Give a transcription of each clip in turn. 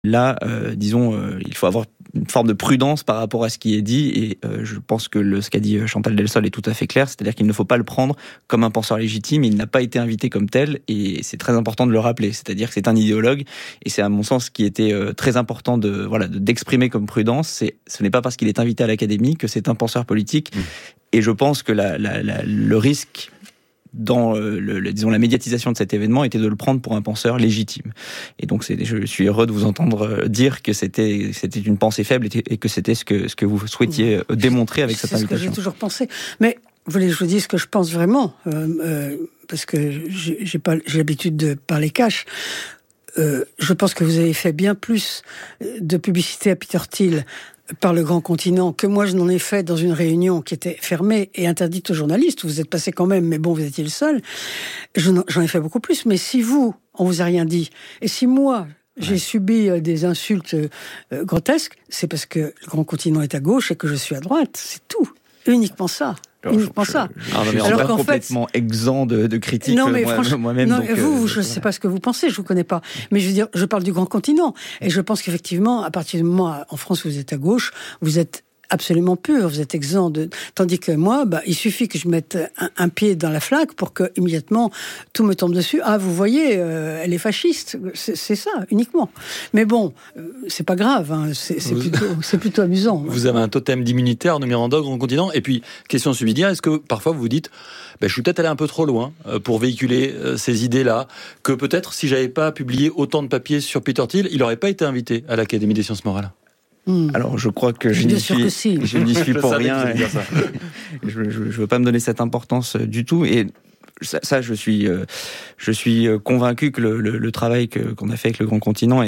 Là, il faut avoir une forme de prudence par rapport à ce qui est dit, et je pense que ce qu'a dit Chantal Delsol est tout à fait clair, c'est-à-dire qu'il ne faut pas le prendre comme un penseur légitime, il n'a pas été invité comme tel, et c'est très important de le rappeler, c'est-à-dire que c'est un idéologue, et c'est à mon sens ce qui était très important d'exprimer comme prudence, ce n'est pas parce qu'il est invité à l'Académie que c'est un penseur politique, et je pense que le risque dans la médiatisation de cet événement était de le prendre pour un penseur légitime. Et donc je suis heureux de vous entendre dire que c'était une pensée faible et que c'était ce que vous souhaitiez démontrer avec cette invitation. C'est ce que j'ai toujours pensé. Mais vous voulez que je vous dise ce que je pense vraiment, parce que j'ai l'habitude de parler cash. Je pense que vous avez fait bien plus de publicité à Peter Thiel par le Grand Continent que moi je n'en ai fait dans une réunion qui était fermée et interdite aux journalistes. Vous êtes passé quand même, mais bon, vous étiez le seul. J'en ai fait beaucoup plus. Mais si on vous a rien dit, et si moi j'ai subi des insultes grotesques, c'est parce que le Grand Continent est à gauche et que je suis à droite. C'est tout. Uniquement ça. Uniquement ça. Je suis pas complètement exempt de critiques moi-même. Non, je ne sais pas ce que vous pensez, je vous connais pas. Mais je veux dire, je parle du Grand Continent. Et je pense qu'effectivement, à partir du moment en France où vous êtes à gauche, vous êtes absolument pur, vous êtes exempt de... Tandis que moi, il suffit que je mette un pied dans la flaque pour que, immédiatement, tout me tombe dessus. Ah, vous voyez, elle est fasciste. C'est ça, uniquement. Mais bon, c'est pas grave, hein. C'est plutôt amusant. Vous avez un totem d'immunité, Arnaud Miranda, au Grand Continent. Et puis, question subsidiaire, est-ce que parfois vous vous dites, je suis peut-être allé un peu trop loin pour véhiculer ces idées-là, que peut-être, si j'avais pas publié autant de papiers sur Peter Thiel, il n'aurait pas été invité à l'Académie des sciences morales? Alors, je crois que je n'y suis pour rien. Je veux pas me donner cette importance du tout. Et ça, je suis convaincu que le travail qu'on a fait avec le Grand Continent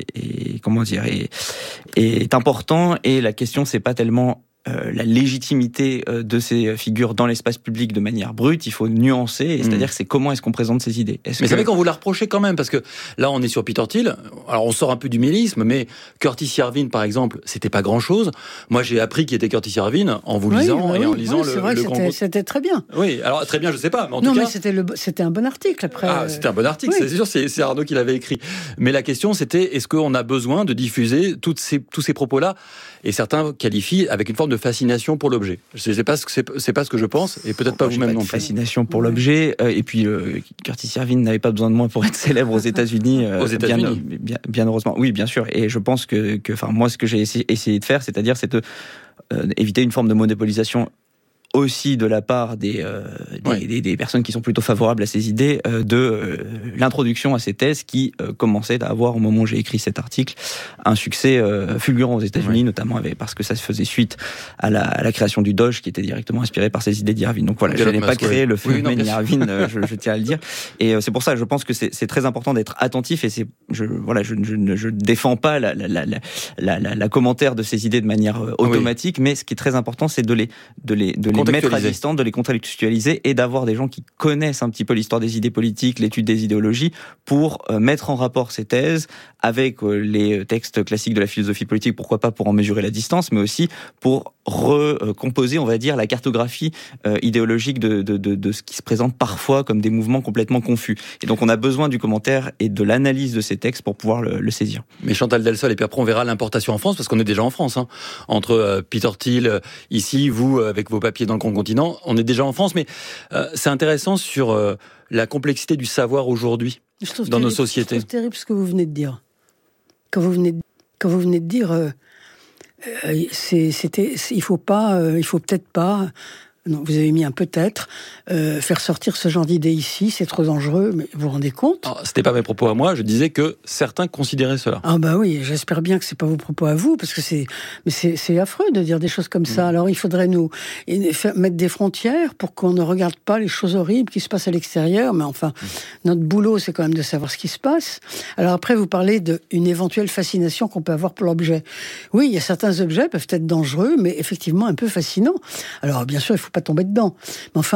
est important. Et la question, c'est pas tellement la légitimité de ces figures dans l'espace public de manière brute, il faut nuancer, c'est-à-dire que c'est comment est-ce qu'on présente ces idées. Mais c'est vrai qu'on vous l'a reproché quand même, parce que là on est sur Peter Thiel, alors on sort un peu du mélisme, mais Curtis Yarvin par exemple, c'était pas grand-chose. Moi j'ai appris qui était Curtis Yarvin en vous lisant et en lisant c'est vrai que c'était très bien. Oui, alors très bien je sais pas, mais en tout cas... c'était un bon article après. Ah, c'était un bon article, c'est sûr, c'est Arnaud qui l'avait écrit. Mais la question c'était, est-ce qu'on a besoin de diffuser tous ces propos-là, et certains qualifient avec une forme de fascination pour l'objet. C'est pas ce que je pense, et peut-être pas vous-même non plus. Fascination pour l'objet, et puis Curtis Yarvin n'avait pas besoin de moi pour être célèbre aux États-Unis. Bien heureusement. Oui, bien sûr. Et je pense que moi, ce que j'ai essayé de faire, c'est-à-dire, c'est de éviter une forme de monopolisation aussi de la part des personnes qui sont plutôt favorables à ces idées, de l'introduction à ces thèses qui commençaient à avoir, au moment où j'ai écrit cet article, un succès fulgurant aux États-Unis, notamment parce que ça se faisait suite à la création du Doge, qui était directement inspiré par ces idées d'Irvin. Donc voilà, je n'ai pas créé le phénomène Irvin, je tiens à le dire. Et c'est pour ça, je pense que c'est très important d'être attentif, et je ne défends pas la commentaire de ces idées de manière automatique, mais ce qui est très important, c'est de les mettre à distance, de les contextualiser, et d'avoir des gens qui connaissent un petit peu l'histoire des idées politiques, l'étude des idéologies, pour mettre en rapport ces thèses avec les textes classiques de la philosophie politique, pourquoi pas pour en mesurer la distance, mais aussi pour recomposer, on va dire, la cartographie idéologique de ce qui se présente parfois comme des mouvements complètement confus. Et donc on a besoin du commentaire et de l'analyse de ces textes pour pouvoir le saisir. Mais Chantal Delsol, et puis après on verra l'importation en France, parce qu'on est déjà en France, hein, entre Peter Thiel, ici, vous, avec vos papiers dans le Grand Continent, on est déjà en France, mais c'est intéressant sur la complexité du savoir aujourd'hui dans nos sociétés. Je trouve terrible ce que vous venez de dire. Quand vous venez de dire, il faut peut-être pas. Non, vous avez mis un peut-être. Faire sortir ce genre d'idées ici, c'est trop dangereux, mais vous vous rendez compte ? C'était pas mes propos à moi, je disais que certains considéraient cela. Ah bah oui, j'espère bien que c'est pas vos propos à vous, parce que c'est affreux de dire des choses comme ça. Alors il faudrait mettre des frontières pour qu'on ne regarde pas les choses horribles qui se passent à l'extérieur, mais enfin, notre boulot, c'est quand même de savoir ce qui se passe. Alors après, vous parlez d'une éventuelle fascination qu'on peut avoir pour l'objet. Oui, il y a certains objets peuvent être dangereux, mais effectivement un peu fascinants. Alors bien sûr, il faut pas tomber dedans. Mais enfin,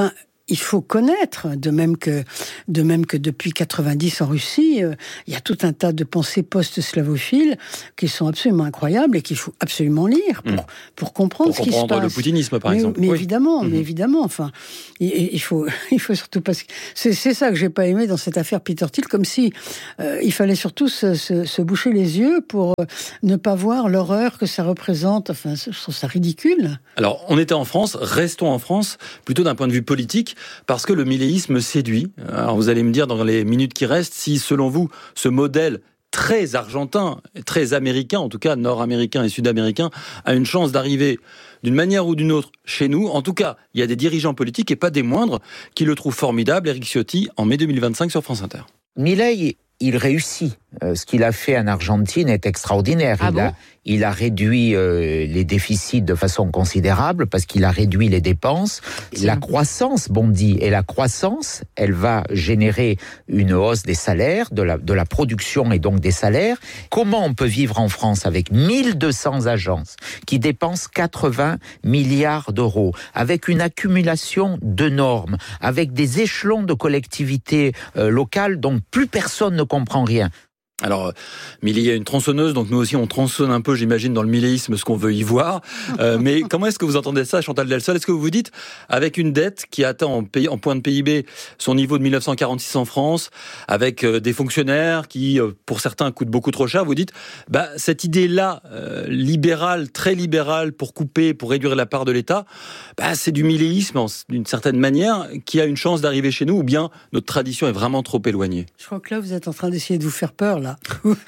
il faut connaître, de même que depuis 90 en Russie, il y a tout un tas de pensées post-slavophiles qui sont absolument incroyables et qu'il faut absolument lire pour comprendre ce qui se passe. Pour comprendre le poutinisme, par exemple. Mais évidemment, enfin, il faut surtout parce que c'est ça que j'ai pas aimé dans cette affaire Peter Thiel, comme si il fallait surtout se boucher les yeux pour ne pas voir l'horreur que ça représente. Enfin, je trouve ça ridicule. Alors, on était en France, restons en France, plutôt d'un point de vue politique, parce que le milléisme séduit. Alors, vous allez me dire dans les minutes qui restent, si selon vous, ce modèle très argentin, très américain, en tout cas nord-américain et sud-américain, a une chance d'arriver d'une manière ou d'une autre chez nous. En tout cas, il y a des dirigeants politiques, et pas des moindres, qui le trouvent formidable. Éric Ciotti, en mai 2025 sur France Inter. Milei, il réussit. Ce qu'il a fait en Argentine est extraordinaire. Il a réduit les déficits de façon considérable parce qu'il a réduit les dépenses. La croissance bondit, et la croissance, elle va générer une hausse des salaires, de la production et donc des salaires. Comment on peut vivre en France avec 1200 agences qui dépensent 80 milliards d'euros, avec une accumulation de normes, avec des échelons de collectivités locales dont plus personne ne comprend rien? Alors, Milei, il y a une tronçonneuse, donc nous aussi on tronçonne un peu, j'imagine, dans le milléisme ce qu'on veut y voir. Mais comment est-ce que vous entendez ça, Chantal Delsol? Est-ce que vous vous dites, avec une dette qui atteint en point de PIB son niveau de 1946 en France, avec des fonctionnaires qui, pour certains, coûtent beaucoup trop cher, vous dites, cette idée-là, libérale, très libérale, pour couper, pour réduire la part de l'État, c'est du milléisme, d'une certaine manière, qui a une chance d'arriver chez nous, ou bien notre tradition est vraiment trop éloignée? Je crois que là, vous êtes en train d'essayer de vous faire peur, là.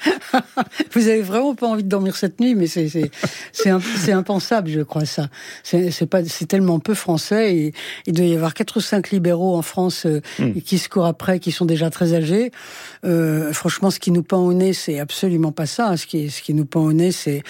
Vous avez vraiment pas envie de dormir cette nuit, mais c'est impensable, je crois, ça. C'est tellement peu français, et il doit y avoir 4 ou 5 libéraux en France qui se courent après, qui sont déjà très âgés. Franchement, ce qui nous pend au nez, c'est absolument pas ça. Ce qui nous pend au nez, c'est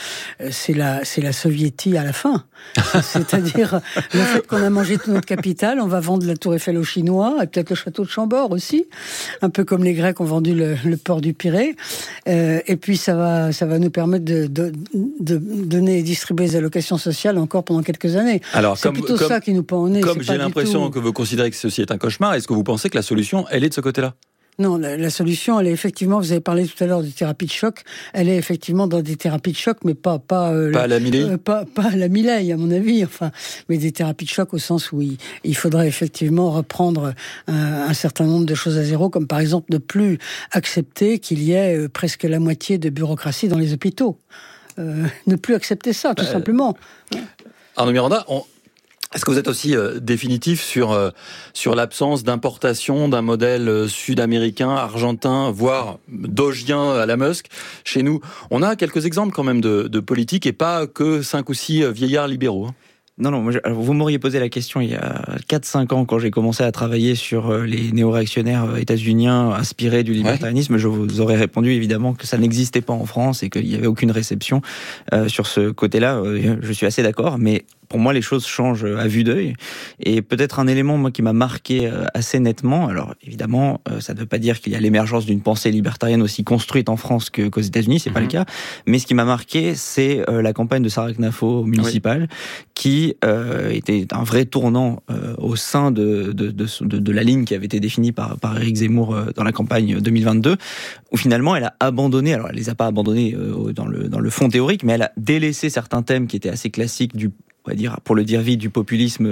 la soviétie à la fin. C'est-à-dire le fait qu'on a mangé toute notre capitale, on va vendre la Tour Eiffel aux Chinois, et peut-être le château de Chambord aussi, un peu comme les Grecs ont vendu le port du Pirée. Et puis ça va nous permettre de donner et distribuer des allocations sociales encore pendant quelques années. Alors, c'est plutôt ça qui nous pend au nez. Comme j'ai l'impression que vous considérez que ceci est un cauchemar, est-ce que vous pensez que la solution, elle est de ce côté-là? Non, la solution, elle est effectivement, vous avez parlé tout à l'heure de thérapie de choc, elle est effectivement dans des thérapies de choc, mais pas à la Milei, pas à la Milei, à mon avis, enfin, mais des thérapies de choc au sens où il faudrait effectivement reprendre un certain nombre de choses à zéro, comme par exemple ne plus accepter qu'il y ait presque la moitié de bureaucratie dans les hôpitaux. Ne plus accepter ça, tout simplement. Arnaud Miranda, est-ce que vous êtes aussi définitif sur l'absence d'importation d'un modèle sud-américain, argentin, voire dogien à la Musk chez nous? On a quelques exemples quand même de politique, et pas que 5 ou 6 vieillards libéraux. Non, alors vous m'auriez posé la question il y a 4-5 ans, quand j'ai commencé à travailler sur les néo-réactionnaires états-uniens inspirés du libertarianisme. Je vous aurais répondu évidemment que ça n'existait pas en France et qu'il n'y avait aucune réception sur ce côté-là. Je suis assez d'accord, mais pour moi, les choses changent à vue d'œil. Et peut-être un élément, moi, qui m'a marqué assez nettement. Alors, évidemment, ça ne veut pas dire qu'il y a l'émergence d'une pensée libertarienne aussi construite en France qu'aux États-Unis, c'est pas le cas. Mais ce qui m'a marqué, c'est la campagne de Sarah Knafo municipale, qui était un vrai tournant au sein de la ligne qui avait été définie par Éric Zemmour dans la campagne 2022, où finalement, elle a abandonné, alors elle les a pas abandonnés dans le fond théorique, mais elle a délaissé certains thèmes qui étaient assez classiques on va dire, pour le dire vite, du populisme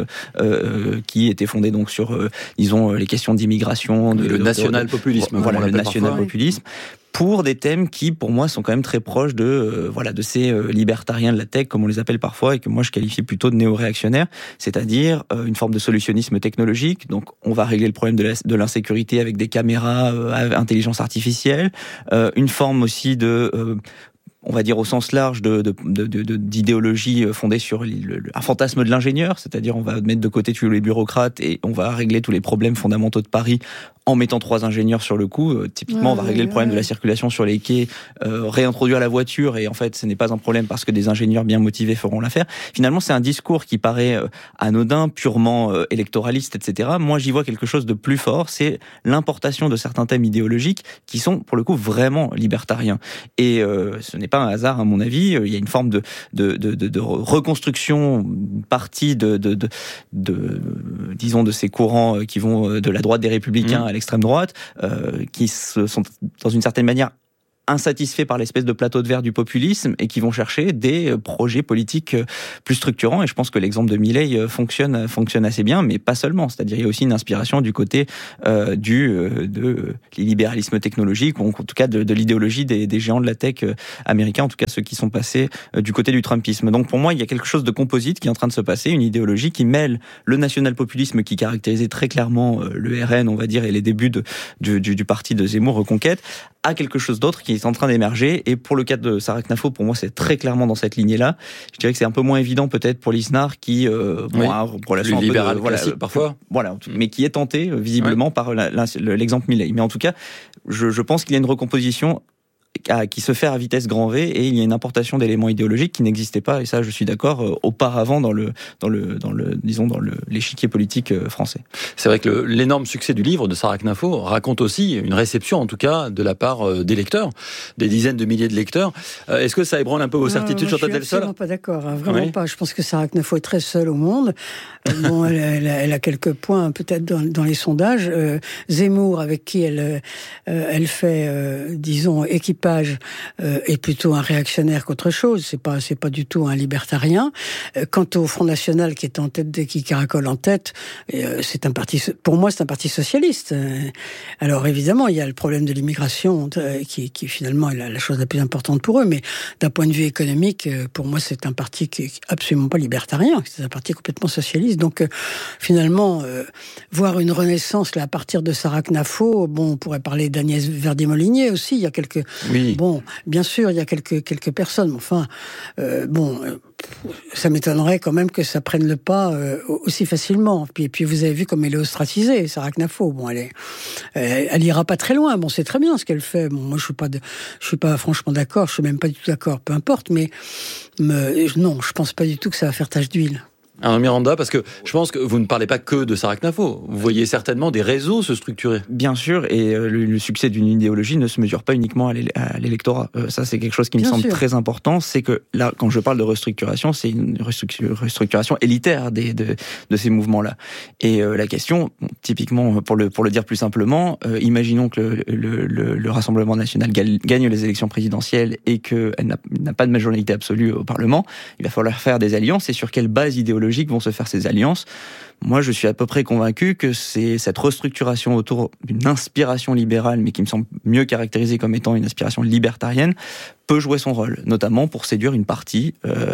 qui était fondé donc sur, disons, les questions d'immigration, le national-populisme. Voilà, le national-populisme, pour des thèmes qui, pour moi, sont quand même très proches de ces libertariens de la tech, comme on les appelle parfois, et que moi je qualifie plutôt de néo-réactionnaires, c'est-à-dire une forme de solutionnisme technologique. Donc, on va régler le problème de l'insécurité avec des caméras, intelligence artificielle, une forme aussi de on va dire au sens large d'idéologie fondée sur un fantasme de l'ingénieur, c'est-à-dire on va mettre de côté tous les bureaucrates et on va régler tous les problèmes fondamentaux de Paris en mettant 3 ingénieurs sur le coup. Typiquement, on va régler le problème de la circulation sur les quais, réintroduire la voiture, et en fait, ce n'est pas un problème parce que des ingénieurs bien motivés feront l'affaire. Finalement, c'est un discours qui paraît anodin, purement électoraliste, etc. Moi, j'y vois quelque chose de plus fort, c'est l'importation de certains thèmes idéologiques qui sont, pour le coup, vraiment libertariens. Et ce n'est pas pas un hasard à mon avis. Il y a une forme de reconstruction, une partie disons de ces courants qui vont de la droite des Républicains à l'extrême droite, qui sont dans une certaine manière insatisfaits par l'espèce de plateau de verre du populisme et qui vont chercher des projets politiques plus structurants. Et je pense que l'exemple de Milei fonctionne assez bien, mais pas seulement. C'est-à-dire il y a aussi une inspiration du côté de libéralisme technologique, ou en tout cas de l'idéologie des géants de la tech américains, en tout cas ceux qui sont passés du côté du trumpisme. Donc pour moi, il y a quelque chose de composite qui est en train de se passer, une idéologie qui mêle le national-populisme qui caractérisait très clairement le RN, on va dire, et les débuts du parti de Zemmour, Reconquête, à quelque chose d'autre qui est en train d'émerger. Et pour le cas de Sarah Knafo, pour moi, c'est très clairement dans cette lignée-là. Je dirais que c'est un peu moins évident peut-être pour Lisnard qui, a une relation un peu libéral classique parfois. Voilà, mais qui est tenté visiblement par l'exemple Milei. Mais en tout cas, je pense qu'il y a une recomposition qui se fait à vitesse grand V, et il y a une importation d'éléments idéologiques qui n'existaient pas, et ça je suis d'accord, auparavant dans l'échiquier politique français. C'est vrai que l'énorme succès du livre de Sarah Knafo raconte aussi une réception, en tout cas, de la part des lecteurs, des dizaines de milliers de lecteurs. Est-ce que ça ébranle un peu vos certitudes sur Chantal Delsol ? Je suis absolument pas d'accord, vraiment pas. Je pense que Sarah Knafo est très seule au monde. Bon, elle a quelques points peut-être dans les sondages. Zemmour, avec qui elle fait, disons, équipage, est plutôt un réactionnaire qu'autre chose. C'est pas du tout un libertarien. Quant au Front National qui est en tête, qui caracole en tête, c'est un parti. Pour moi, c'est un parti socialiste. Alors évidemment, il y a le problème de l'immigration qui finalement est la chose la plus importante pour eux. Mais d'un point de vue économique, pour moi, c'est un parti qui est absolument pas libertarien. C'est un parti complètement socialiste. Donc finalement, voir une renaissance là à partir de Sarah Knafo, bon, on pourrait parler d'Agnès Verdier-Molinier aussi. Il y a quelques Bon, bien sûr, il y a quelques personnes, mais enfin, ça m'étonnerait quand même que ça prenne le pas aussi facilement. Puis vous avez vu comme elle est ostracisée, Sarah Knafo. Bon, elle ira pas très loin. Bon, c'est très bien ce qu'elle fait. Bon, moi, je suis pas franchement d'accord. Je suis même pas du tout d'accord. Peu importe, mais non, je pense pas du tout que ça va faire tache d'huile. Alors Miranda, parce que je pense que vous ne parlez pas que de Sarah Knafo. Vous voyez certainement des réseaux se structurer. Bien sûr, et le succès d'une idéologie ne se mesure pas uniquement à l'électorat. Ça, c'est quelque chose qui me semble très important. C'est que là, quand je parle de restructuration, c'est une restructuration élitaire de ces mouvements-là. Et la question, typiquement, pour le dire plus simplement, imaginons que le Rassemblement national gagne les élections présidentielles et qu'elle n'a pas de majorité absolue au Parlement. Il va falloir faire des alliances. Et sur quelle base idéologique vont se faire ces alliances? Moi, je suis à peu près convaincu que c'est cette restructuration autour d'une inspiration libérale, mais qui me semble mieux caractérisée comme étant une inspiration libertarienne, peut jouer son rôle, notamment pour séduire une partie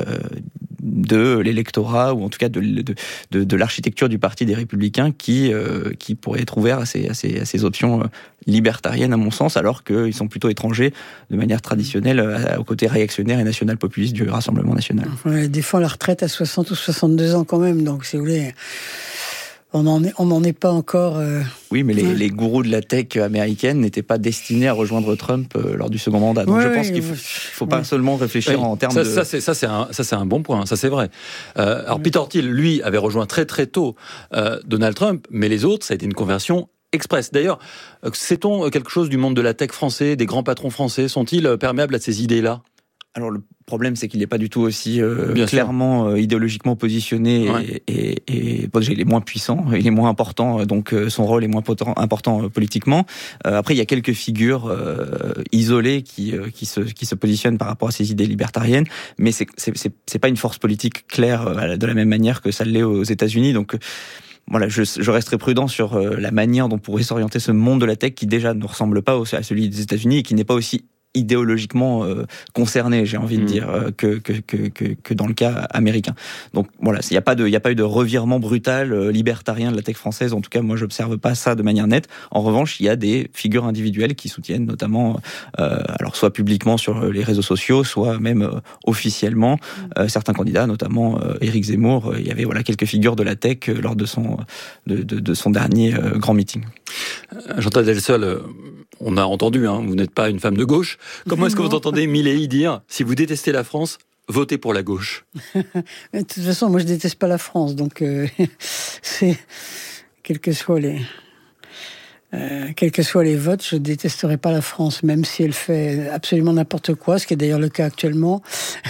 de l'électorat, ou en tout cas de l'architecture du parti des Républicains, qui pourrait être ouvert à ces options libertariennes, à mon sens, alors qu'ils sont plutôt étrangers, de manière traditionnelle, au côté réactionnaire et national-populiste du Rassemblement national. Enfin, elle défend la retraite à 60 ou 62 ans quand même, donc si vous voulez... On n'en est pas encore... Oui, mais les gourous de la tech américaine n'étaient pas destinés à rejoindre Trump lors du second mandat. Donc je pense qu'il ne faut pas seulement réfléchir en termes de... Ça, c'est un bon point, ça c'est vrai. Alors Peter Thiel, lui, avait rejoint très très tôt Donald Trump, mais les autres, ça a été une conversion express. D'ailleurs, sait-on quelque chose du monde de la tech français, des grands patrons français? Sont-ils perméables à ces idées-là? Alors le problème, c'est qu'il n'est pas du tout aussi clairement idéologiquement positionné, et il est moins puissant, il est moins important, donc son rôle est moins important politiquement. Après, il y a quelques figures isolées qui se positionnent par rapport à ces idées libertariennes, mais c'est pas une force politique claire de la même manière que ça l'est aux États-Unis. Donc voilà, je resterai prudent sur la manière dont pourrait s'orienter ce monde de la tech, qui déjà ne ressemble pas à celui des États-Unis et qui n'est pas aussi idéologiquement concerné, j'ai envie de dire, que dans le cas américain. Donc voilà, il n'y a pas eu de revirement brutal libertarien de la tech française. En tout cas, moi, j'observe pas ça de manière nette. En revanche, il y a des figures individuelles qui soutiennent, notamment, alors soit publiquement sur les réseaux sociaux, soit même officiellement, certains candidats, notamment Éric Zemmour. Il y avait quelques figures de la tech lors de son dernier grand meeting. Chantal Delsol, on a entendu, vous n'êtes pas une femme de gauche. Comment est-ce que vous entendez Milei dire, si vous détestez la France, votez pour la gauche? De toute façon, moi je déteste pas la France, donc c'est quels que soient quels que soient les votes, je détesterai pas la France, même si elle fait absolument n'importe quoi, ce qui est d'ailleurs le cas actuellement.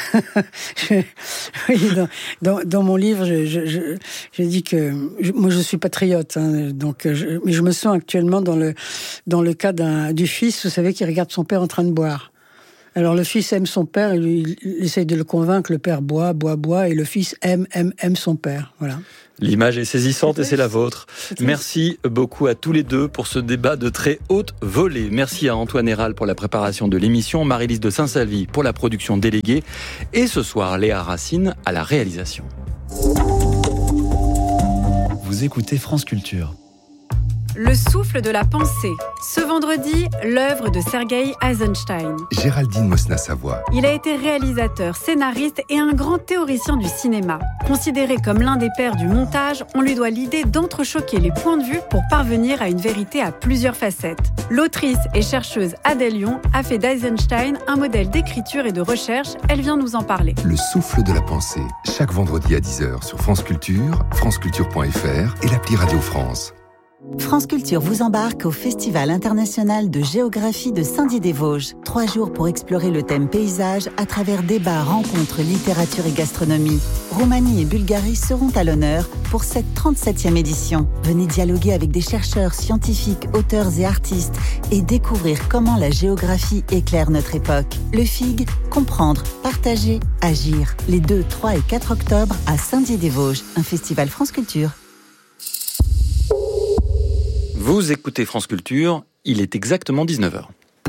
Dans mon livre, j'ai dit que moi je suis patriote, hein, donc mais je me sens actuellement dans le cas du fils, vous savez, qui regarde son père en train de boire. Alors le fils aime son père, il essaye de le convaincre, le père boit, et le fils aime son père. Voilà. L'image est saisissante et c'est la vôtre. Merci beaucoup à tous les deux pour ce débat de très haute volée. Merci à Antoine Héral pour la préparation de l'émission, Marie-Lise de Saint-Salvi pour la production déléguée et ce soir Léa Racine à la réalisation. Vous écoutez France Culture. Le souffle de la pensée. Ce vendredi, l'œuvre de Sergueï Eisenstein. Géraldine Mosna-Savoie. Il a été réalisateur, scénariste et un grand théoricien du cinéma. Considéré comme l'un des pères du montage, on lui doit l'idée d'entrechoquer les points de vue pour parvenir à une vérité à plusieurs facettes. L'autrice et chercheuse Adèle Lyon a fait d'Eisenstein un modèle d'écriture et de recherche. Elle vient nous en parler. Le souffle de la pensée. Chaque vendredi à 10h sur France Culture, franceculture.fr et l'appli Radio France. France Culture vous embarque au Festival international de géographie de Saint-Dié-des-Vosges. 3 jours pour explorer le thème paysage à travers débats, rencontres, littérature et gastronomie. Roumanie et Bulgarie seront à l'honneur pour cette 37e édition. Venez dialoguer avec des chercheurs, scientifiques, auteurs et artistes et découvrir comment la géographie éclaire notre époque. Le FIG, comprendre, partager, agir. Les 2, 3 et 4 octobre à Saint-Dié-des-Vosges. Un festival France Culture. Vous écoutez France Culture, il est exactement 19h.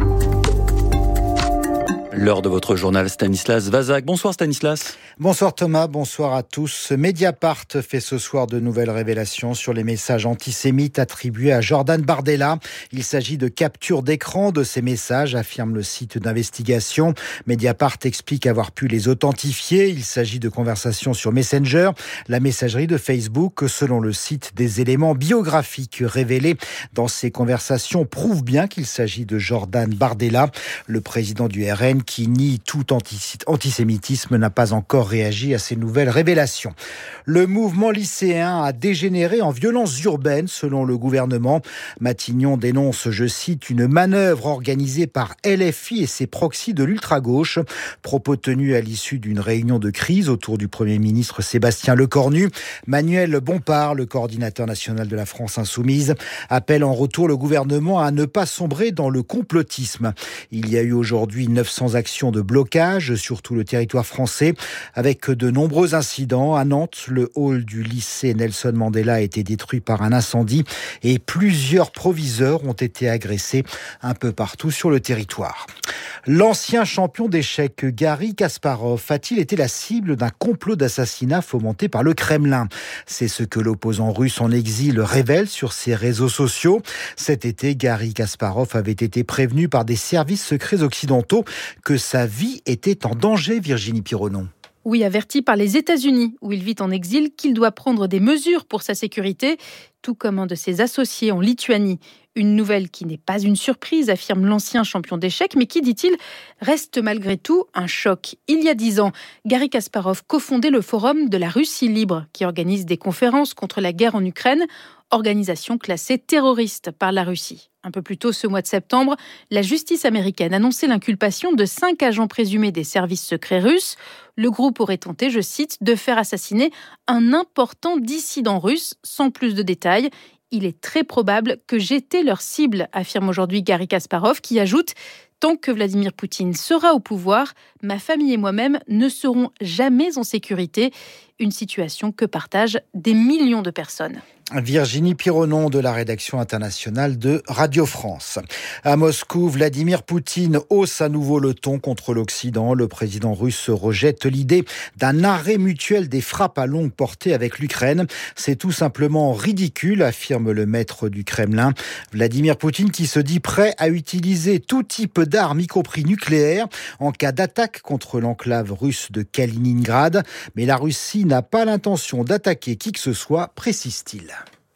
L'heure de votre journal Stanislas Vazak. Bonsoir Stanislas. Bonsoir Thomas, bonsoir à tous. Mediapart fait ce soir de nouvelles révélations sur les messages antisémites attribués à Jordan Bardella. Il s'agit de captures d'écran de ces messages, affirme le site d'investigation. Mediapart explique avoir pu les authentifier. Il s'agit de conversations sur Messenger, la messagerie de Facebook. Selon le site, des éléments biographiques révélés dans ces conversations prouvent bien qu'il s'agit de Jordan Bardella. Le président du RN, qui nie tout antisémitisme, n'a pas encore réagi à ces nouvelles révélations. Le mouvement lycéen a dégénéré en violence urbaine, selon le gouvernement. Matignon dénonce, je cite, une manœuvre organisée par LFI et ses proxys de l'ultra-gauche. Propos tenus à l'issue d'une réunion de crise autour du Premier ministre Sébastien Lecornu. Manuel Bompard, le coordinateur national de la France Insoumise, appelle en retour le gouvernement à ne pas sombrer dans le complotisme. Il y a eu aujourd'hui 900 actions de blocage sur tout le territoire français, avec de nombreux incidents. À Nantes, le hall du lycée Nelson Mandela a été détruit par un incendie et plusieurs proviseurs ont été agressés un peu partout sur le territoire. L'ancien champion d'échecs Garry Kasparov a-t-il été la cible d'un complot d'assassinat fomenté par le Kremlin ? C'est ce que l'opposant russe en exil révèle sur ses réseaux sociaux. Cet été, Garry Kasparov avait été prévenu par des services secrets occidentaux que sa vie était en danger, Virginie Pironon. Oui, averti par les États-Unis, où il vit en exil, qu'il doit prendre des mesures pour sa sécurité, tout comme un de ses associés en Lituanie. Une nouvelle qui n'est pas une surprise, affirme l'ancien champion d'échecs, mais qui, dit-il, reste malgré tout un choc. Il y a 10 ans, Garry Kasparov cofondait le Forum de la Russie libre, qui organise des conférences contre la guerre en Ukraine, organisation classée terroriste par la Russie. Un peu plus tôt ce mois de septembre, la justice américaine annonçait l'inculpation de 5 agents présumés des services secrets russes. Le groupe aurait tenté, je cite, de faire assassiner un important dissident russe, sans plus de détails. Il est très probable que j'étais leur cible, affirme aujourd'hui Garry Kasparov, qui ajoute « Tant que Vladimir Poutine sera au pouvoir, ma famille et moi-même ne serons jamais en sécurité ». Une situation que partagent des millions de personnes. Virginie Pironon de la rédaction internationale de Radio France. À Moscou, Vladimir Poutine hausse à nouveau le ton contre l'Occident. Le président russe rejette l'idée d'un arrêt mutuel des frappes à longue portée avec l'Ukraine. C'est tout simplement ridicule, affirme le maître du Kremlin. Vladimir Poutine qui se dit prêt à utiliser tout type d'armes, y compris nucléaires, en cas d'attaque contre l'enclave russe de Kaliningrad. Mais la Russie n'a pas l'intention d'attaquer qui que ce soit, précise-t-il.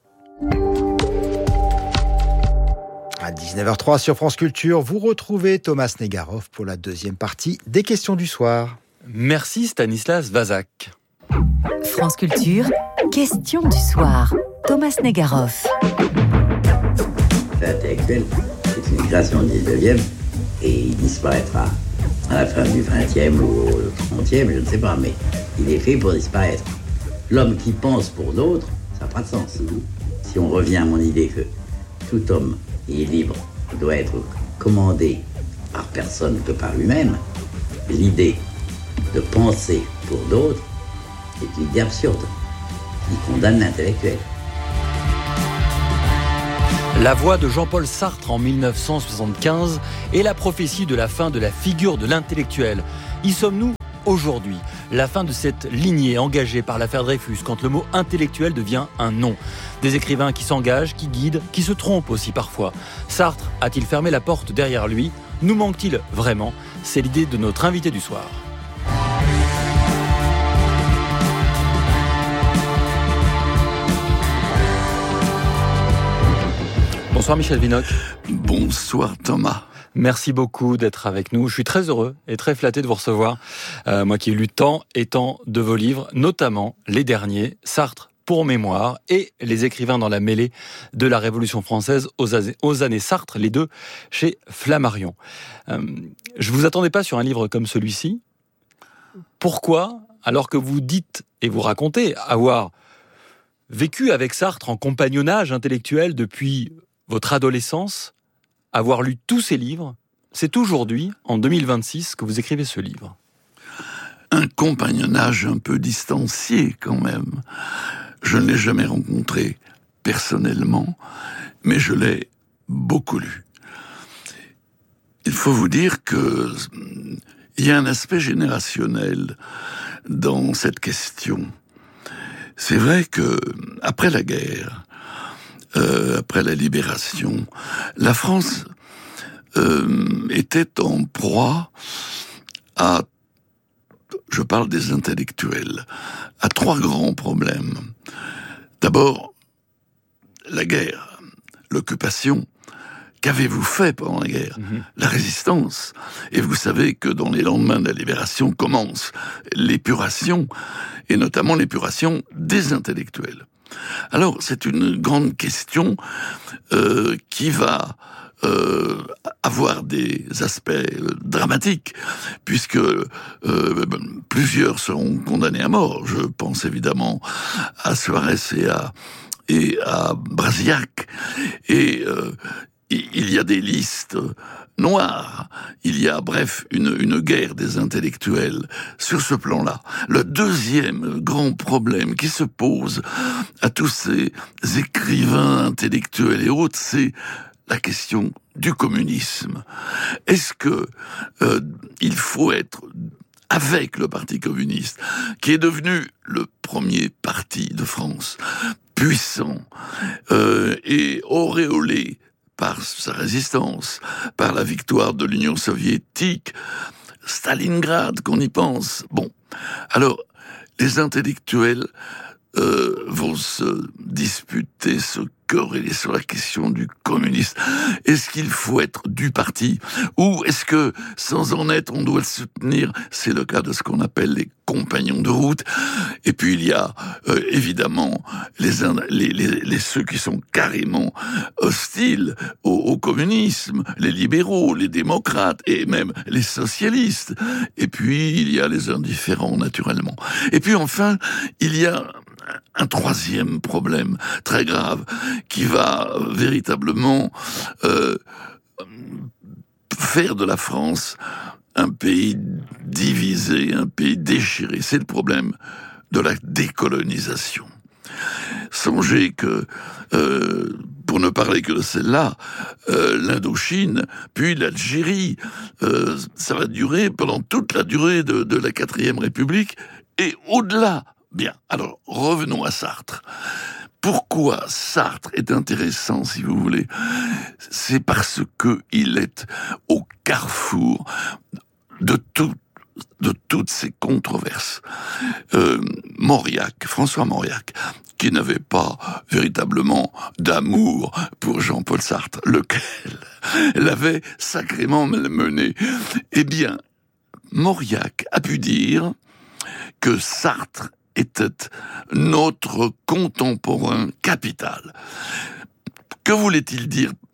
À 19h03 sur France Culture, vous retrouvez Thomas Negaroff pour la deuxième partie des questions du soir. Merci Stanislas Vazak. France Culture, questions du soir. Thomas Negaroff. fait intellectuel, c'est une création du 19e et il disparaîtra à la fin du 20e ou au 30e, je ne sais pas, mais il est fait pour disparaître. L'homme qui pense pour d'autres, ça n'a pas de sens. Si on revient à mon idée que tout homme est libre, doit être commandé par personne que par lui-même, l'idée de penser pour d'autres est une idée absurde qui condamne l'intellectuel. La voix de Jean-Paul Sartre en 1975 est la prophétie de la fin de la figure de l'intellectuel. Y sommes-nous aujourd'hui? La fin de cette lignée engagée par l'affaire Dreyfus quand le mot intellectuel devient un nom. Des écrivains qui s'engagent, qui guident, qui se trompent aussi parfois. Sartre a-t-il fermé la porte derrière lui? Nous manque-t-il vraiment? C'est l'idée de notre invité du soir. Bonsoir Michel Vinocq. Bonsoir Thomas. Merci beaucoup d'être avec nous. Je suis très heureux et très flatté de vous recevoir. Moi qui ai lu tant et tant de vos livres, notamment les derniers, Sartre pour mémoire et Les écrivains dans la mêlée de la Révolution française aux années Sartre, les deux chez Flammarion. Je vous attendais pas sur un livre comme celui-ci. Pourquoi, alors que vous dites et vous racontez avoir vécu avec Sartre en compagnonnage intellectuel depuis votre adolescence, avoir lu tous ces livres, c'est aujourd'hui, en 2026, que vous écrivez ce livre. Un compagnonnage un peu distancié quand même. Je ne l'ai jamais rencontré personnellement, mais je l'ai beaucoup lu. Il faut vous dire que il y a un aspect générationnel dans cette question. C'est vrai que après la guerre, après la libération, la France était en proie à, je parle des intellectuels, à trois grands problèmes. D'abord, la guerre, l'occupation. Qu'avez-vous fait pendant la guerre? La résistance. Et vous savez que dans les lendemains de la libération commence l'épuration, et notamment l'épuration des intellectuels. Alors, c'est une grande question qui va avoir des aspects dramatiques, puisque plusieurs seront condamnés à mort. Je pense évidemment à Suarez et à Brasillac. Et il y a des listes noires. Il y a, bref, une guerre des intellectuels sur ce plan-là. Le deuxième grand problème qui se pose à tous ces écrivains intellectuels et autres, c'est la question du communisme. Est-ce que il faut être avec le Parti communiste, qui est devenu le premier parti de France, puissant et auréolé par sa résistance, par la victoire de l'Union soviétique, Stalingrad, qu'on y pense. Bon, alors, les intellectuels vont se disputer, se quereller sur la question du communisme. Est-ce qu'il faut être du parti, ou est-ce que, sans en être, on doit le soutenir? C'est le cas de ce qu'on appelle les compagnons de route. Et puis il y a évidemment ceux qui sont carrément hostiles au communisme, les libéraux, les démocrates et même les socialistes. Et puis il y a les indifférents naturellement. Et puis enfin il y a un troisième problème très grave qui va véritablement faire de la France un pays divisé, un pays déchiré. C'est le problème de la décolonisation. Songez que, pour ne parler que de celle-là, l'Indochine, puis l'Algérie, ça va durer pendant toute la durée de la 4e République, et au-delà. Bien, alors revenons à Sartre. Pourquoi Sartre est intéressant, si vous voulez? C'est parce que il est au carrefour de toutes ces controverses. François Mauriac, qui n'avait pas véritablement d'amour pour Jean-Paul Sartre, lequel l'avait sacrément malmené. Eh bien, Mauriac a pu dire que Sartre était notre contemporain capital. Que voulait-il dire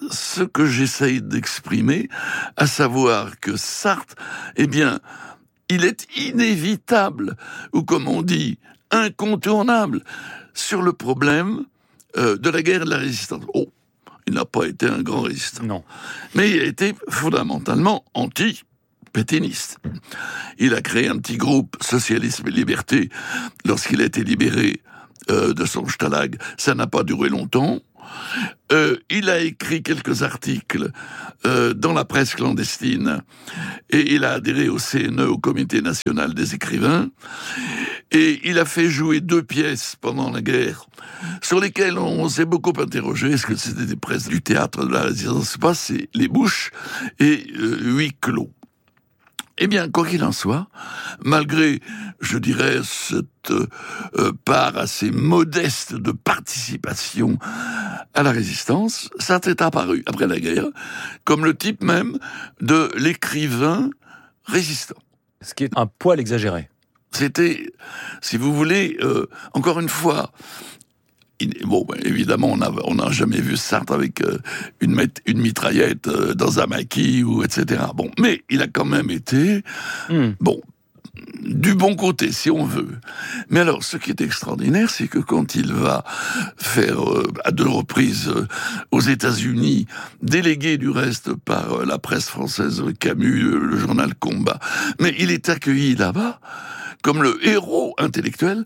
ce que j'essaye d'exprimer, à savoir que Sartre, eh bien, il est inévitable, ou comme on dit, incontournable, sur le problème de la guerre et de la résistance. Oh, il n'a pas été un grand résistant. Non. Mais il a été fondamentalement anti-pétainiste. Il a créé un petit groupe Socialisme et Liberté lorsqu'il a été libéré de son stalag. Ça n'a pas duré longtemps. Il a écrit quelques articles dans la presse clandestine et il a adhéré au CNE, au Comité national des écrivains, et il a fait jouer 2 pièces pendant la guerre sur lesquelles on s'est beaucoup interrogé. Est-ce que c'était des pièces du théâtre de la résistance? Pas, c'est Les Bouches et Huis clos. Eh bien, quoi qu'il en soit, malgré, je dirais, cette part assez modeste de participation à la résistance, ça s'est apparu, après la guerre, comme le type même de l'écrivain résistant. Ce qui est un poil exagéré. C'était, si vous voulez, encore une fois... Bon, évidemment, on n'a jamais vu Sartre avec une mitraillette dans un maquis, ou etc. Bon, mais il a quand même été, bon, du bon côté, si on veut. Mais alors, ce qui est extraordinaire, c'est que quand il va faire, à 2 reprises, aux États-Unis, délégué du reste par la presse française, Camus, le journal Combat, mais il est accueilli là-bas comme le héros intellectuel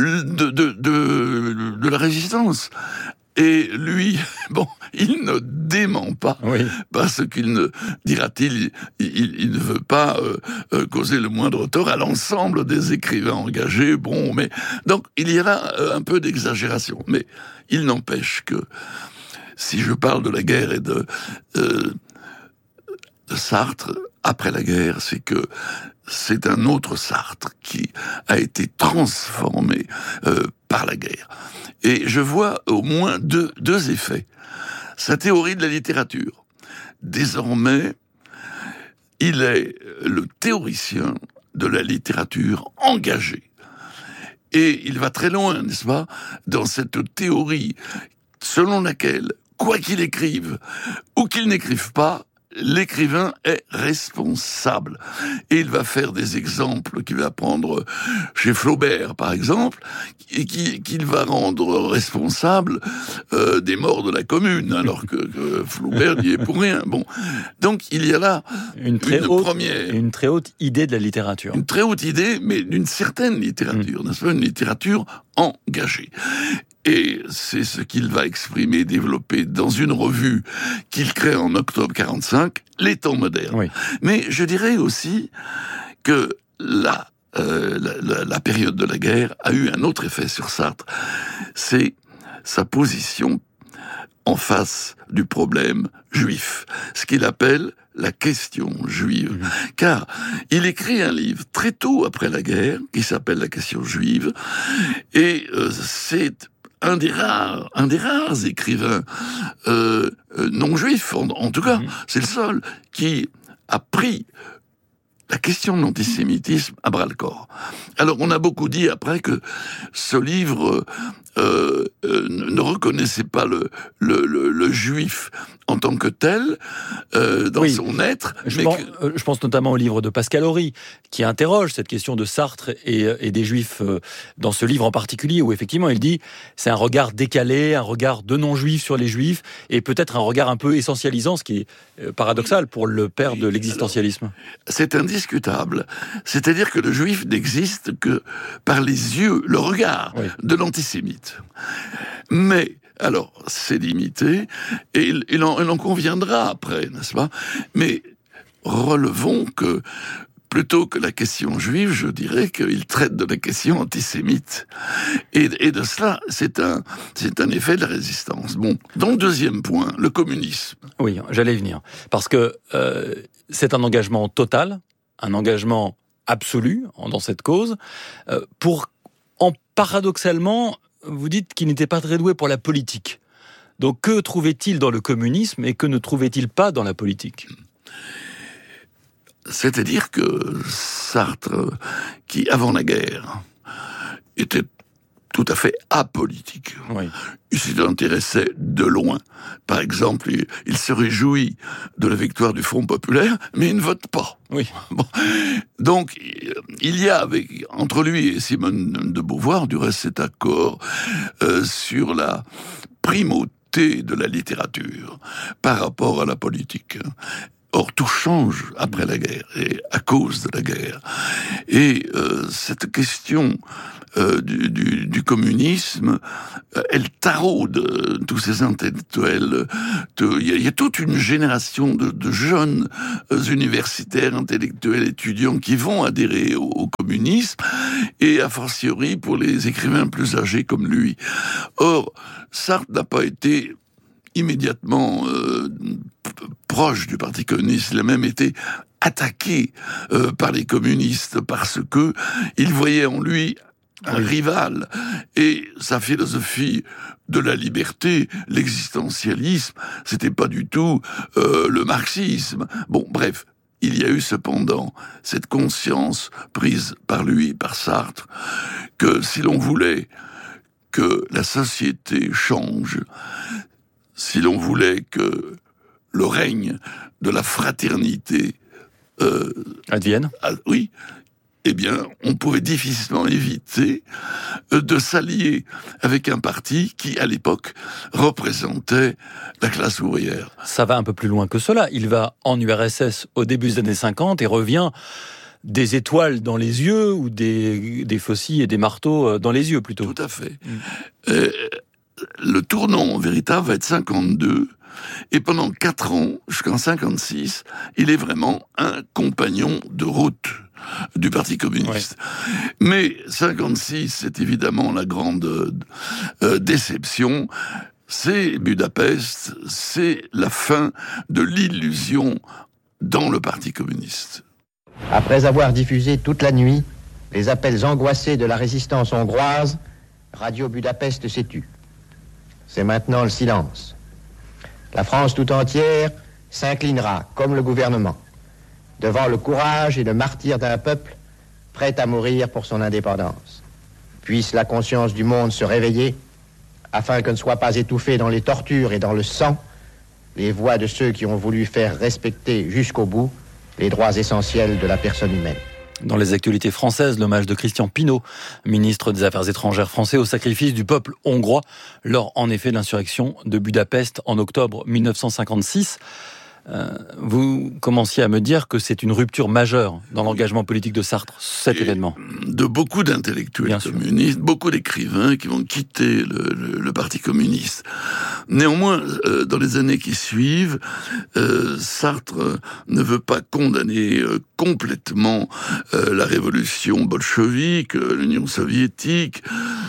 de la résistance. Et lui, bon, il ne dément pas, parce qu'il ne, dira-t-il, il ne veut pas causer le moindre tort à l'ensemble des écrivains engagés. Bon, mais donc il y a là un peu d'exagération. Mais il n'empêche que si je parle de la guerre et de Sartre après la guerre, c'est que c'est un autre Sartre qui a été transformé par la guerre. Et je vois au moins deux effets. Sa théorie de la littérature. Désormais, il est le théoricien de la littérature engagée. Et il va très loin, n'est-ce pas, dans cette théorie selon laquelle, quoi qu'il écrive ou qu'il n'écrive pas, l'écrivain est responsable. Et il va faire des exemples qu'il va prendre chez Flaubert, par exemple, et qu'il va rendre responsable des morts de la Commune, alors que Flaubert n'y est pour rien. Bon, donc il y a là une très haute idée de la littérature. Une très haute idée, mais d'une certaine littérature, n'est-ce pas, une littérature engagée. Et c'est ce qu'il va exprimer, développer dans une revue qu'il crée en octobre 45, Les Temps modernes. Oui. Mais je dirais aussi que la période de la guerre a eu un autre effet sur Sartre. C'est sa position en face du problème juif. Ce qu'il appelle la question juive. Car il écrit un livre très tôt après la guerre, qui s'appelle La question juive, et c'est un des rares écrivains non juifs, en tout cas, c'est le seul, qui a pris la question de l'antisémitisme à bras-le-corps. Alors, on a beaucoup dit après que ce livre ne reconnaissait pas le juif en tant que tel, dans son être. Je pense notamment au livre de Pascal Horry, qui interroge cette question de Sartre et des juifs dans ce livre en particulier, où effectivement il dit c'est un regard décalé, un regard de non-juifs sur les juifs, et peut-être un regard un peu essentialisant, ce qui est paradoxal pour le père de l'existentialisme. C'est indiscutable. C'est-à-dire que le juif n'existe que par les yeux, le regard de l'antisémite. Mais alors, c'est limité, et il en conviendra après, n'est-ce pas? Mais relevons que, plutôt que la question juive, je dirais qu'il traite de la question antisémite. Et de cela, c'est un effet de la résistance. Bon, dans le deuxième point, le communisme. Oui, j'allais y venir. Parce que c'est un engagement total, un engagement absolu dans cette cause, paradoxalement, vous dites qu'il n'était pas très doué pour la politique. Donc que trouvait-il dans le communisme et que ne trouvait-il pas dans la politique ? C'est-à-dire que Sartre, qui avant la guerre était tout à fait apolitique. Oui. Il s'y intéressait de loin. Par exemple, il se réjouit de la victoire du Front populaire, mais il ne vote pas. Oui. Bon. Donc, il y a entre lui et Simone de Beauvoir, du reste, cet accord sur la primauté de la littérature par rapport à la politique. Or, tout change après la guerre, et à cause de la guerre. Et cette question du communisme, elle taraude tous ces intellectuels. Il y a toute une génération de jeunes universitaires, intellectuels, étudiants qui vont adhérer au communisme, et a fortiori pour les écrivains plus âgés comme lui. Or, Sartre n'a pas été immédiatement proche du Parti communiste. Il a même été attaqué par les communistes parce que ils voyaient en lui un rival, et sa philosophie de la liberté, l'existentialisme, c'était pas du tout le marxisme. Bon, bref, il y a eu cependant cette conscience prise par lui, par Sartre, que si l'on voulait que la société change, si l'on voulait que le règne de la fraternité advienne, oui, eh bien, on pouvait difficilement éviter de s'allier avec un parti qui, à l'époque, représentait la classe ouvrière. Ça va un peu plus loin que cela. Il va en URSS au début des années 50 et revient des étoiles dans les yeux ou des faucilles et des marteaux dans les yeux, plutôt. Tout à fait. Le tournant véritable va être 52, et pendant 4 ans, jusqu'en 56, il est vraiment un compagnon de route du Parti communiste. Ouais. Mais 56, c'est évidemment la grande déception. C'est Budapest, c'est la fin de l'illusion dans le Parti communiste. Après avoir diffusé toute la nuit les appels angoissés de la résistance hongroise, Radio Budapest s'est tue. C'est maintenant le silence. La France tout entière s'inclinera, comme le gouvernement, devant le courage et le martyre d'un peuple prêt à mourir pour son indépendance. Puisse la conscience du monde se réveiller, afin que ne soient pas étouffées dans les tortures et dans le sang les voix de ceux qui ont voulu faire respecter jusqu'au bout les droits essentiels de la personne humaine. Dans les actualités françaises, l'hommage de Christian Pineau, ministre des Affaires étrangères français, au sacrifice du peuple hongrois lors, en effet, de l'insurrection de Budapest en octobre 1956. Vous commenciez à me dire que c'est une rupture majeure dans l'engagement politique de Sartre, cet événement. De beaucoup d'intellectuels communistes, beaucoup d'écrivains qui vont quitter le Parti communiste. Néanmoins, dans les années qui suivent, Sartre ne veut pas condamner complètement la révolution bolchevique, l'Union soviétique.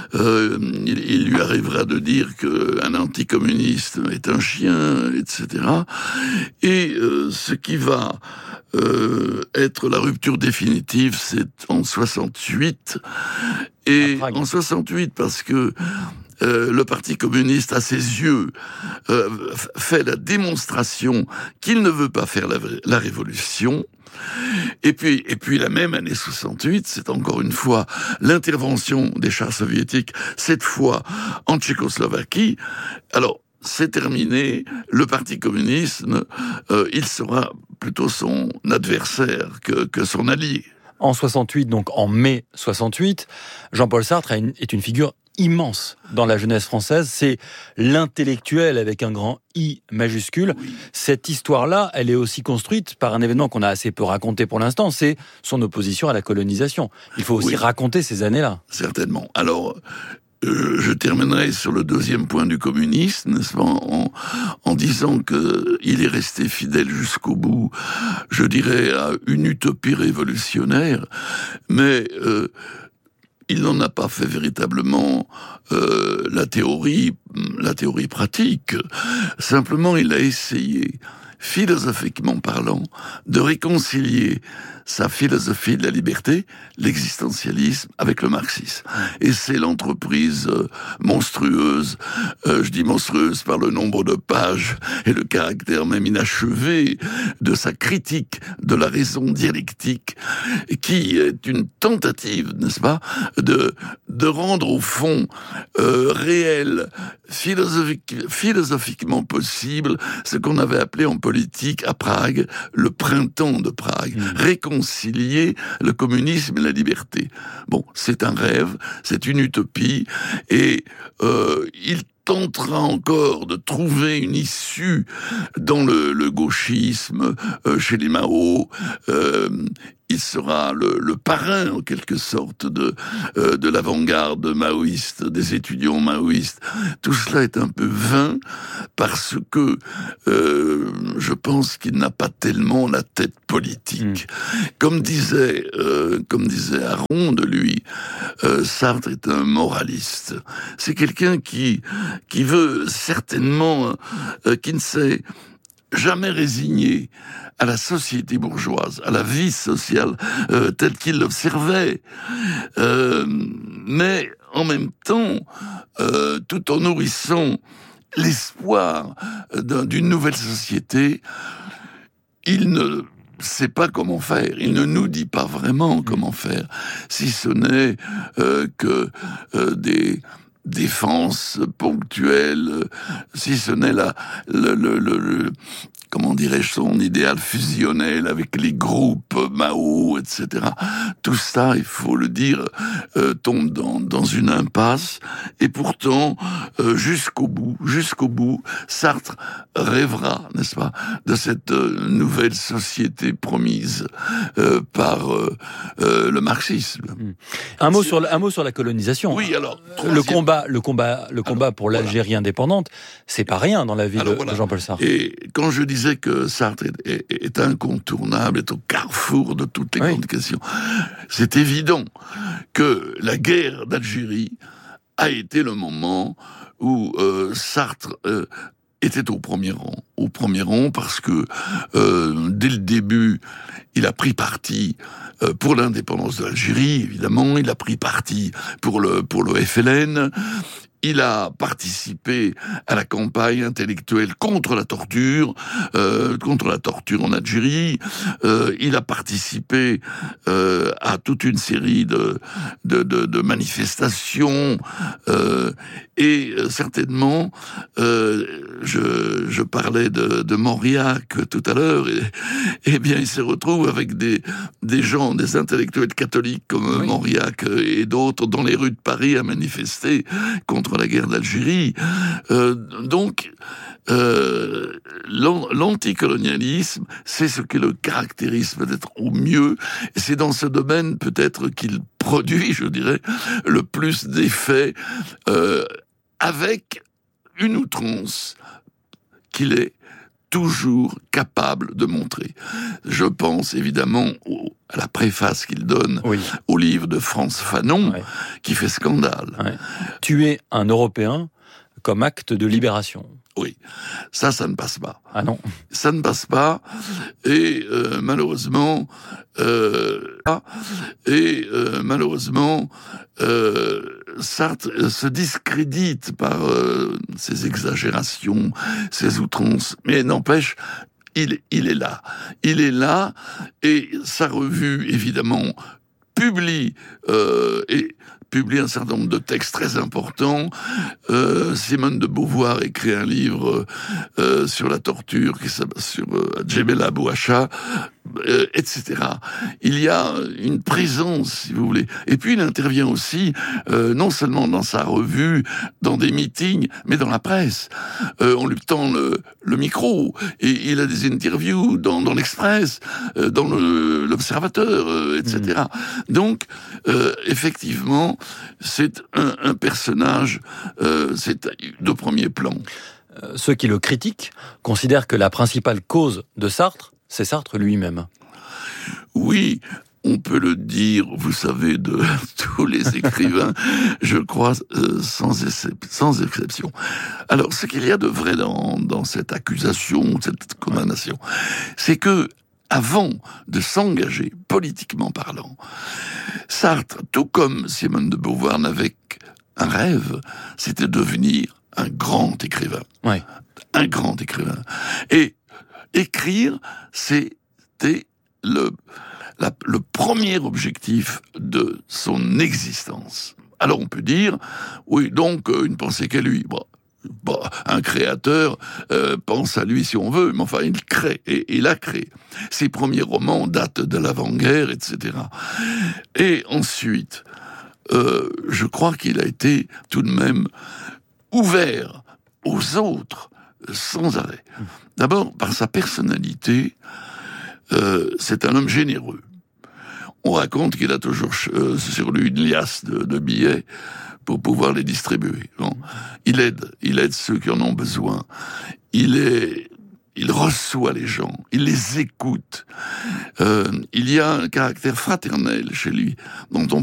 Il lui arrivera de dire qu'un anticommuniste est un chien, etc. Et ce qui va être la rupture définitive, c'est en 68. Et en 68, parce que le Parti communiste, à ses yeux, fait la démonstration qu'il ne veut pas faire la révolution. Et puis la même année 68, c'est encore une fois l'intervention des chars soviétiques, cette fois en Tchécoslovaquie. Alors, c'est terminé, le Parti communiste, il sera plutôt son adversaire que son allié. En 68, donc en mai 68, Jean-Paul Sartre est une figure immense dans la jeunesse française. C'est l'intellectuel avec un grand I majuscule. Oui. Cette histoire-là, elle est aussi construite par un événement qu'on a assez peu raconté pour l'instant, c'est son opposition à la colonisation. Il faut aussi raconter ces années-là. Certainement. Alors, je terminerai sur le deuxième point du communisme, n'est-ce pas, en disant qu'il est resté fidèle jusqu'au bout, je dirais, à une utopie révolutionnaire, mais il n'en a pas fait véritablement la théorie pratique. Simplement, il a essayé, philosophiquement parlant, de réconcilier sa philosophie de la liberté, l'existentialisme, avec le marxisme. Et c'est l'entreprise monstrueuse, je dis monstrueuse par le nombre de pages et le caractère même inachevé de sa critique de la raison dialectique, qui est une tentative, n'est-ce pas, de rendre au fond réel, philosophiquement possible, ce qu'on avait appelé en politique à Prague le printemps de Prague, réconcilier le communisme et la liberté. Bon, c'est un rêve, c'est une utopie, et il tentera encore de trouver une issue dans le gauchisme, chez les Mao. Il sera le parrain, en quelque sorte, de l'avant-garde maoïste, des étudiants maoïstes. Tout cela est un peu vain, parce que je pense qu'il n'a pas tellement la tête politique. Comme disait Aron de lui, Sartre est un moraliste. C'est quelqu'un qui veut certainement, qui ne s'est jamais résigné à la société bourgeoise, à la vie sociale telle qu'il l'observait, mais en même temps, tout en nourrissant l'espoir d'une nouvelle société, il ne sait pas comment faire. Il ne nous dit pas vraiment comment faire, si ce n'est que des défense ponctuelle, si ce n'est comment dirais-je, son idéal fusionnel avec les groupes Mao, etc. Tout ça, il faut le dire, tombe dans une impasse. Et pourtant, jusqu'au bout, Sartre rêvera, n'est-ce pas, de cette nouvelle société promise par le marxisme. Un mot sur la colonisation. Oui, alors le combat pour l'Algérie indépendante, c'est pas rien dans la vie de Jean-Paul Sartre. Et quand je disais que Sartre est incontournable, est au carrefour de toutes les grandes questions, c'est évident que la guerre d'Algérie a été le moment où Sartre était au premier rang parce que dès le début, il a pris parti pour l'indépendance de l'Algérie, évidemment, il a pris parti pour le FLN. Il a participé à la campagne intellectuelle contre la torture en Algérie. Il a participé à toute une série de manifestations et certainement, je parlais de Mauriac tout à l'heure. Et bien, il se retrouve avec des gens, des intellectuels catholiques comme Mauriac et d'autres dans les rues de Paris à manifester contre la guerre d'Algérie. Donc, l'anticolonialisme, c'est ce qui le caractérise peut-être au mieux. Et c'est dans ce domaine peut-être qu'il produit, je dirais, le plus d'effets, avec une outrance qu'il est toujours capable de montrer. Je pense évidemment à la préface qu'il donne au livre de Frantz Fanon, qui fait scandale. Tuer un Européen comme acte de libération. Oui, ça ne passe pas. Ah non. Ça ne passe pas, et malheureusement, Sartre se discrédite par ses exagérations, ses outrances, mais n'empêche, il est là. Il est là, et sa revue, évidemment, publie un certain nombre de textes très importants. Simone de Beauvoir écrit un livre sur la torture, sur Djebel Bouacha, etc. Il y a une présence, si vous voulez. Et puis il intervient aussi, non seulement dans sa revue, dans des meetings, mais dans la presse. On lui tend le micro, et il a des interviews dans l'Express, dans l'Observateur, etc. Donc, effectivement, c'est un personnage, c'est de premier plan. Ceux qui le critiquent considèrent que la principale cause de Sartre, c'est Sartre lui-même. Oui, on peut le dire, vous savez, de tous les écrivains, je crois, sans exception. Alors, ce qu'il y a de vrai dans cette accusation, cette condamnation, c'est que avant de s'engager, politiquement parlant, Sartre, tout comme Simone de Beauvoir, n'avait qu'un rêve, c'était devenir un grand écrivain. Ouais. Un grand écrivain. Et écrire, c'était le premier objectif de son existence. Alors on peut dire, oui, donc il ne pensait qu'à lui. Bon, un créateur pense à lui si on veut, mais enfin il crée, et il a créé. Ses premiers romans datent de l'avant-guerre, etc. Et ensuite, je crois qu'il a été tout de même ouvert aux autres sans arrêt. D'abord, par sa personnalité, c'est un homme généreux. On raconte qu'il a toujours sur lui une liasse de billets pour pouvoir les distribuer. Bon. Il aide ceux qui en ont besoin. Il reçoit les gens, il les écoute. Il y a un caractère fraternel chez lui, dont on